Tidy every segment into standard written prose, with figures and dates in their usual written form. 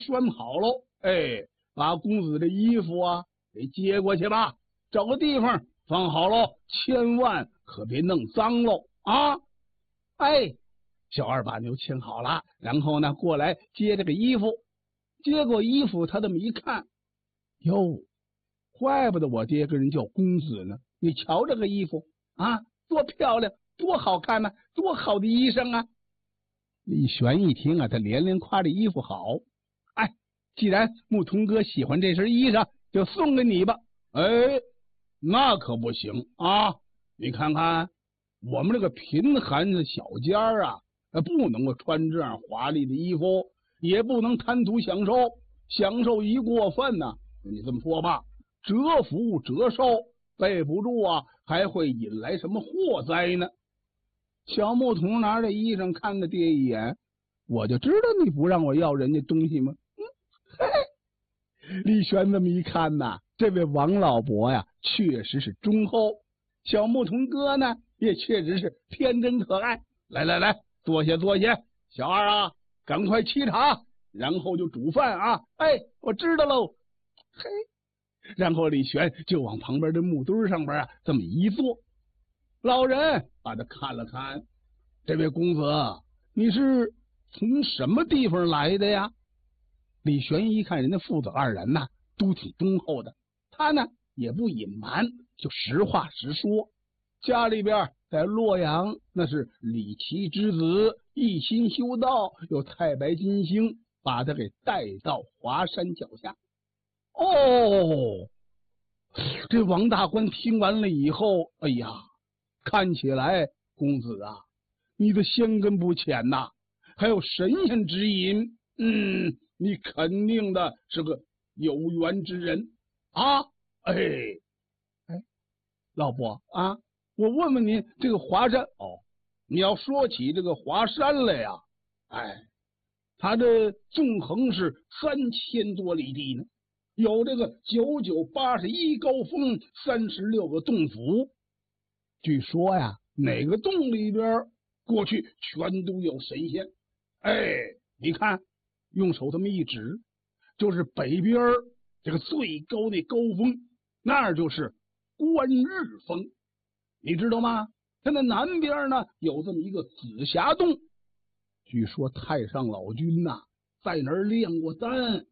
拴好喽，哎，把公子的衣服啊给接过去吧，找个地方放好喽，千万可别弄脏喽啊！哎，小二把牛牵好了，然后呢过来接这个衣服，接过衣服，他这么一看，哟，怪不得我爹跟人叫公子呢。你瞧这个衣服啊，多漂亮，多好看呐，多好的衣裳啊！李玄一听啊，他连连夸这衣服好。哎，既然牧童哥喜欢这身衣裳，就送给你吧。哎，那可不行啊！你看看我们这个贫寒的小家啊，不能够穿这样华丽的衣服，也不能贪图享受，享受一过分呢，你这么说吧，折福折寿，备不住啊，还会引来什么祸灾呢？小牧童拿着衣裳看了爹一眼，我就知道你不让我要人家东西吗？李玄这么一看呐，这位王老伯呀，确实是忠厚。小牧童哥呢，也确实是天真可爱。来来来，坐下坐下，小二啊，赶快沏茶，然后就煮饭啊。哎，我知道喽。嘿，然后李玄就往旁边的木墩上边啊，这么一坐。老人把他看了看，这位公子，你是从什么地方来的呀？李玄一看人家父子二人呐，都挺忠厚的，他呢也不隐瞒，就实话实说。家里边在洛阳，那是李琦之子，一心修道，有太白金星把他给带到华山脚下。哦，这王大官听完了以后，哎呀，看起来公子啊，你的仙根不浅呐，还有神仙指引。你肯定的是个有缘之人啊！哎，老伯啊，我问问您，这个华山你要说起这个华山来呀，它的纵横是3000多里地呢，有这个9981高峰，36个洞府。据说呀，哪个洞里边过去全都有神仙。你看。用手这么一指，就是北边这个最高的高峰，那就是观日峰，你知道吗？它那南边呢有这么一个紫霞洞，据说太上老君呐在那儿炼过丹。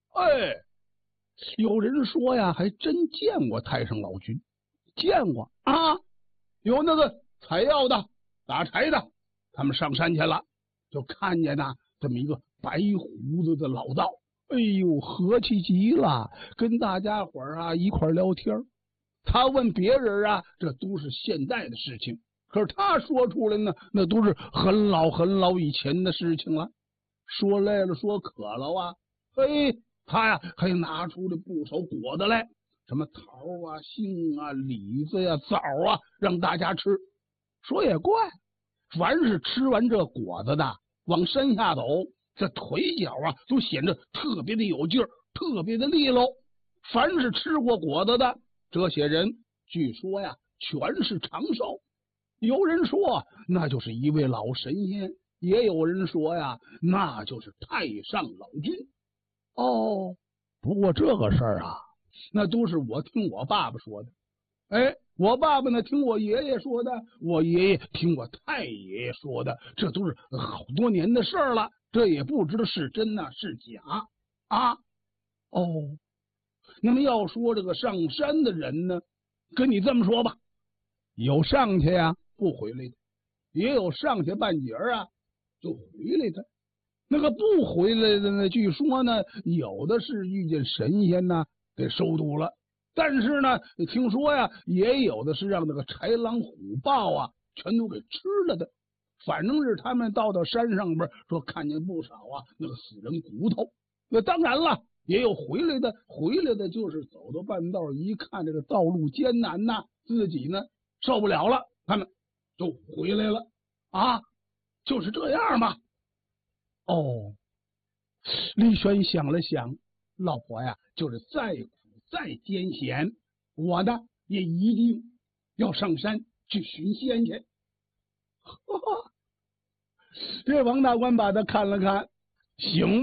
有人说呀，还真见过太上老君，见过啊，有那个采药的、打柴的，他们上山去了，就看见呐这么一个白胡子的老道，哎呦，和气极了，跟大家伙儿啊一块聊天。他问别人啊，这都是现代的事情，可是他说出来呢，那都是很老很老以前的事情了。说累了，说渴了啊，他呀还拿出了不少果子来，什么桃啊、杏啊、李子呀、枣啊，让大家吃。说也怪，凡是吃完这果子的，往山下走，这腿脚啊都显得特别的有劲儿，特别的利落。凡是吃过果子的这些人，据说呀全是长寿。有人说那就是一位老神仙，也有人说呀那就是太上老君。不过这个事儿啊，那都是我听我爸爸说的。我爸爸呢听我爷爷说的，我爷爷听我太爷爷说的，这都是好多年的事儿了，这也不知道是真呐是假啊。那么要说这个上山的人呢，跟你这么说吧，有上去呀不回来的，也有上去半截啊就回来的。那个不回来的呢，据说呢有的是遇见神仙呢给收徒了，但是呢听说呀也有的是让那个豺狼虎豹啊全都给吃了的。反正是他们到山上边说看见不少啊那个死人骨头。那当然了，也有回来的就是走到半道一看这个道路艰难呐，自己呢受不了了，他们就回来了啊，就是这样吧。李玄想了想，老婆呀，就是再苦再艰险，我呢也一定要上山去寻仙去。这王大官把他看了看，行，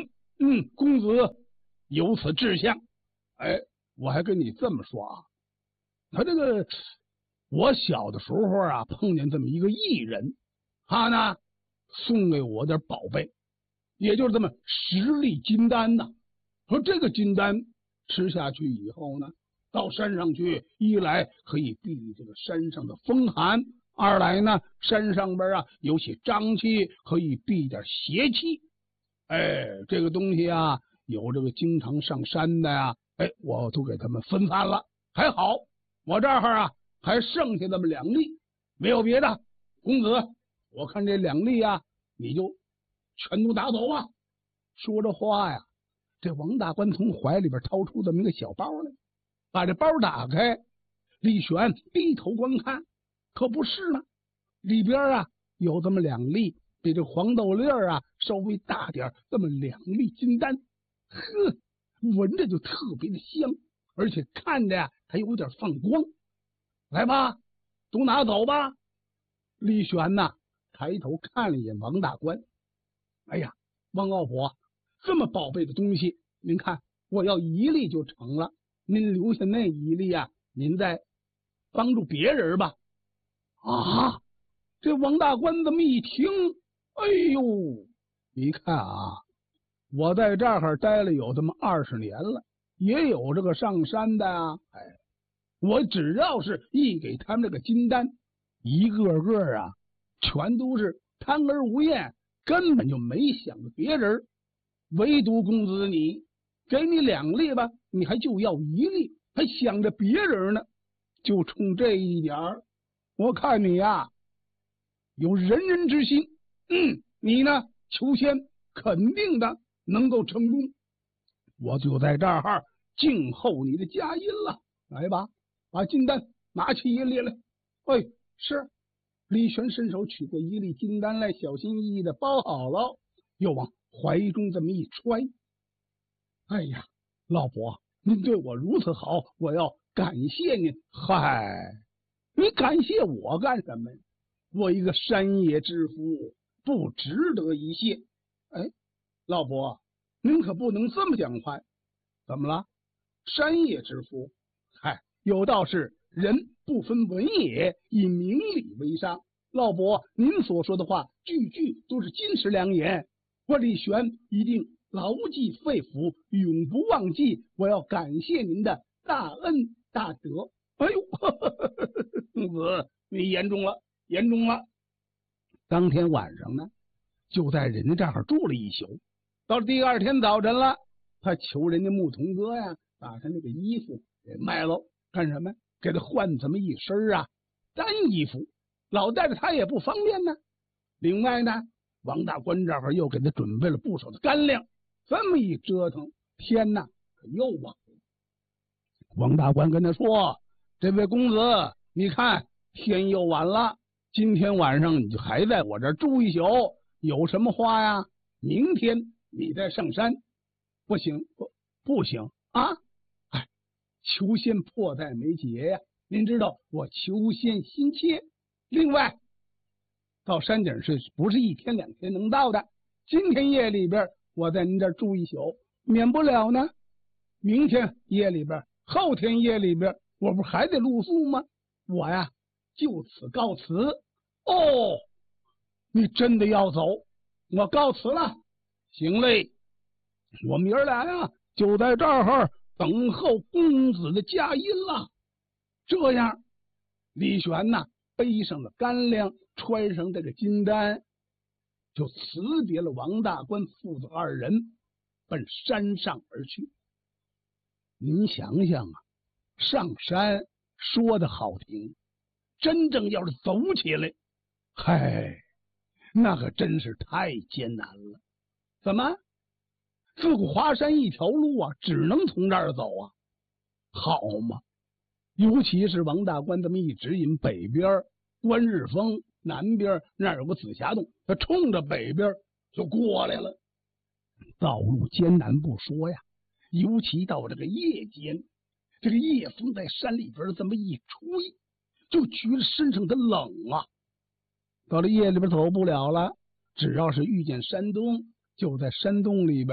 公子有此志向。哎，我还跟你这么说啊，他这个我小的时候啊，碰见这么一个艺人，他呢送给我点宝贝，也就是这么10粒金丹呐。说这个金丹吃下去以后呢，到山上去，一来可以避这个山上的风寒，二来呢，山上边啊有些瘴气，可以避点邪气。哎，这个东西啊，有这个经常上山的呀，哎，我都给他们分散了。还好，我这儿啊还剩下这么2粒，没有别的。公子，我看这2粒啊，你就全都拿走吧。说着话呀，这王大官从怀里边掏出这么一个小包来，把这包打开，李玄低头观看，可不是呢，里边啊有这么2粒比这黄豆粒啊稍微大点，这么2粒金丹，呵，闻着就特别的香，而且看着呀还有点放光。来吧，都拿走吧。李玄呐，抬头看了一眼王大官，哎呀，王老伯，这么宝贝的东西，您看我要1粒就成了，您留下那1粒啊，您再帮助别人吧。啊，这王大官这么一听，哎呦，你看啊，我在这儿待了有这么20年了，也有这个上山的啊，哎，我只要是一给他们这个金丹，一个个啊全都是贪而无厌，根本就没想着别人。唯独公子你，给你2粒吧，你还就要1粒，还想着别人呢。就冲这一点儿，我看你呀有仁人之心。你呢，求仙肯定的能够成功，我就在这儿静候你的佳音了。来吧，把金丹拿起1粒来。哎，是。李玄伸手取过1粒金丹来，小心翼翼的包好了，又往怀中这么一揣。哎呀，老伯，您对我如此好，我要感谢您。嗨，你感谢我干什么呀？我一个山野之夫，不值得一谢。哎，老伯，您可不能这么讲话。怎么了？山野之夫？嗨，有道是人不分文野，以明理为上。老伯，您所说的话句句都是金石良言，我李玄一定牢记肺腑，永不忘记。我要感谢您的大恩大德。哎呦，公子，你言重了，言重了。当天晚上呢，就在人家这儿住了一宿。到了第2天早晨了，他求人家牧童哥呀，把他那个衣服给卖了，干什么？给他换这么一身啊单衣服，老带着他也不方便呢。另外呢，王大官这儿又给他准备了不少的干粮。这么一折腾，天呐，可又晚了。王大官跟他说：“这位公子，你看天又晚了，今天晚上你就还在我这儿住一宿，有什么话呀？明天你再上山。”不行，不行啊！哎，求仙迫在眉睫呀！您知道我求仙心切。另外，到山顶是不是1天2天能到的？今天夜里边我在您这儿住一宿，免不了呢。明天夜里边，后天夜里边，我不还得露宿吗？我呀，就此告辞。哦，你真的要走？我告辞了。行嘞，我们爷俩呀，就在这儿等候公子的佳音了。这样，李玄呐，背上了干粮，穿上这个金丹，就辞别了王大官父子2人，奔山上而去。您想想啊，上山说的好听，真正要是走起来，嗨，那可真是太艰难了。怎么？自古华山一条路啊，只能从这儿走啊，好嘛！尤其是王大官这么一指引，北边观日峰，南边那儿有个紫霞洞，他冲着北边就过来了。道路艰难不说呀，尤其到这个夜间，这个夜风在山里边这么一吹，就觉得身上的冷啊。到了夜里边走不了了，只要是遇见山洞，就在山洞里边啊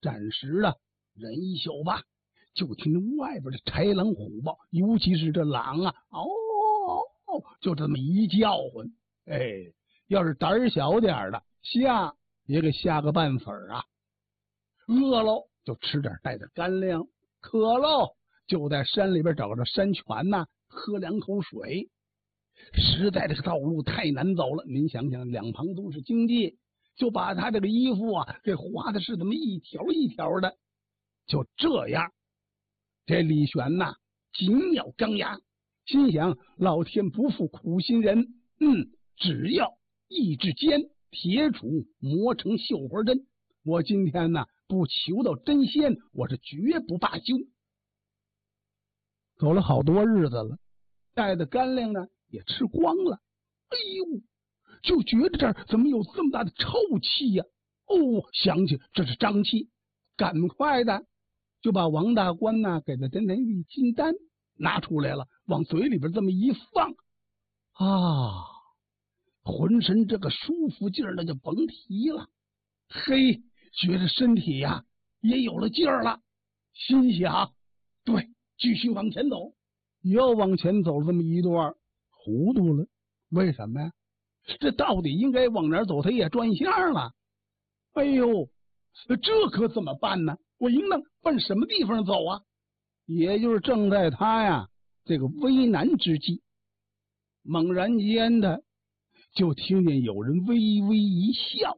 暂时的忍一宿吧。就听着外边的豺狼虎豹，尤其是这狼啊，就这么一叫唤。哎，要是胆小点的，吓也给吓个半死啊。饿喽就吃点带点干粮，渴喽就在山里边找着山泉呐，喝2口水。实在这个道路太难走了，您想想，两旁都是荆棘，就把他这个衣服啊给划的是这么一条一条的。就这样，这李玄呐紧咬钢牙，心想老天不负苦心人，只要一支箭，铁杵磨成绣花针，我今天呢不求到真仙，我是绝不罢休。走了好多日子了，带的干粮呢也吃光了。哎呦，就觉得这儿怎么有这么大的臭气呀？想起这是瘴气，赶快的就把王大官呢给的这玉金丹拿出来了，往嘴里边这么一放，浑身这个舒服劲儿那就甭提了。嘿，觉得身体呀也有了劲儿了，心想对，继续往前走。又往前走这么一段，糊涂了。为什么呀？这到底应该往哪儿走，他也转向了。哎呦，这可怎么办呢？我应当奔什么地方走啊？也就是正在他呀这个为难之际，猛然间的就听见有人微微一笑，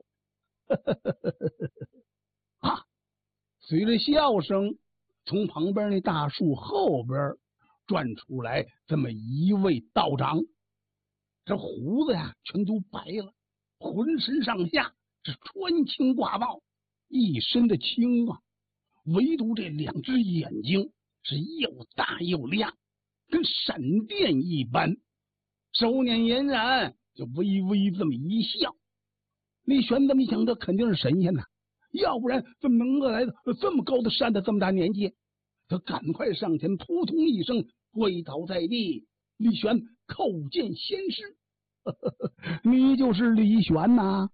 随着笑声，从旁边那大树后边转出来这么一位道长。这胡子呀全都白了，浑身上下是穿青挂帽，一身的青啊，唯独这2只眼睛是又大又亮，跟闪电一般，手捻嫣然，就微微这么一笑。李玄这么一想，这肯定是神仙呐，要不然怎么能够来到这么高的山的这么大年纪？他赶快上前扑通一声跪倒在地。李玄叩见仙师。你就是李玄呐？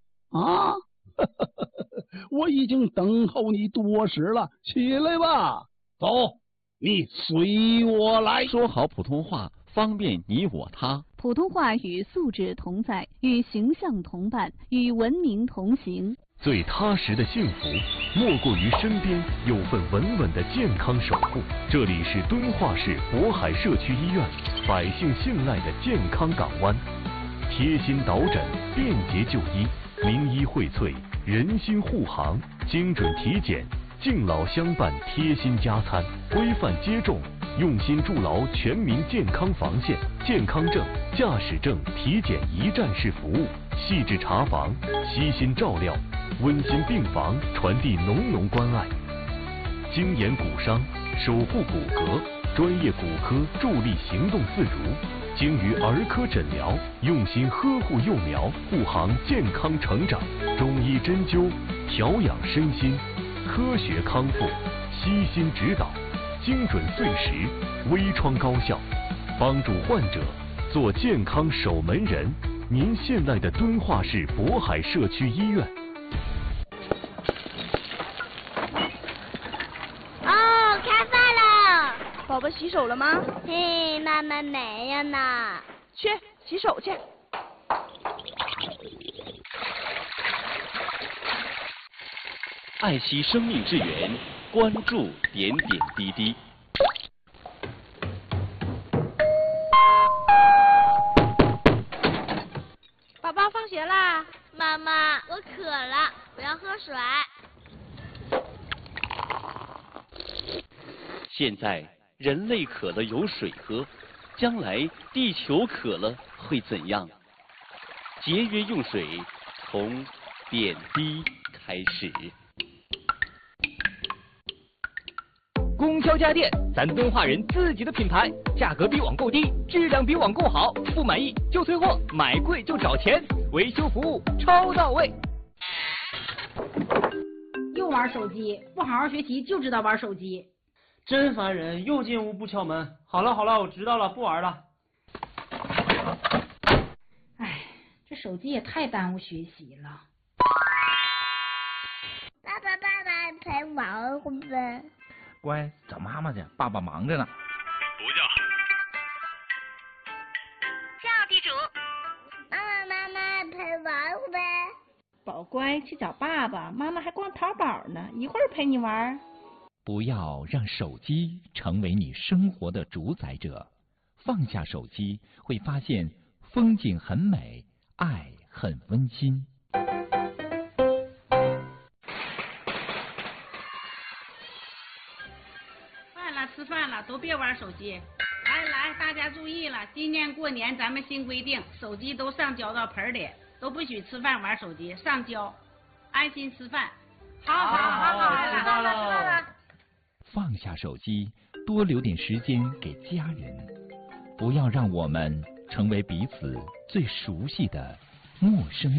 我已经等候你多时了，起来吧，走，你随我来。 说好普通话，方便你我他。 普通话与素质同在，与形象同伴，与文明同行。 最踏实的幸福，莫过于身边有份稳稳的健康守护。这里是敦化市渤海社区医院，百姓信赖的健康港湾。贴心导诊，便捷就医，名医荟萃，人心护航，精准体检，敬老相伴，贴心加餐，规范接种，用心筑牢全民健康防线。健康证、驾驶证体检一站式服务，细致查房，悉心照料，温馨病房传递浓浓关爱。精研骨伤，守护骨骼，专业骨科助力行动自如。精于儿科诊疗，用心呵护幼苗，护航健康成长。中医针灸，调养身心，科学康复，悉心指导，精准碎石，微创高效，帮助患者做健康守门人。您现在的敦化市渤海社区医院。 开饭了。 宝宝洗手了吗？ 嘿，妈妈没有呢。 去洗手去。 爱惜生命之源，关注点点滴滴。 宝宝放学啦。 妈妈，我渴了，我要喝水。 现在人类渴了有水喝，将来地球渴了会怎样？节约用水，从点滴开始。 供销家电，咱敦化人自己的品牌，价格比网购低，质量比网购好，不满意就退货，买贵就找钱，维修服务超到位。 又玩手机，不好好学习就知道玩手机。 真烦人，又进屋不敲门。好了好了，我知道了，不玩了。 哎，这手机也太耽误学习了。 爸爸， 陪玩会呗。 乖，找妈妈去，爸爸忙着呢。 不叫。 叫地主。妈妈陪玩会呗。 宝乖，去找爸爸，妈妈还逛淘宝呢，一会儿陪你玩。 不要让手机成为你生活的主宰者，放下手机，会发现风景很美，爱很温馨。 吃饭了，都别玩手机。来，大家注意了，今年过年咱们新规定，手机都上交到盆里，都不许吃饭玩手机，上交，安心吃饭。好， 知道了。 放下手机，多留点时间给家人，不要让我们成为彼此最熟悉的陌生人。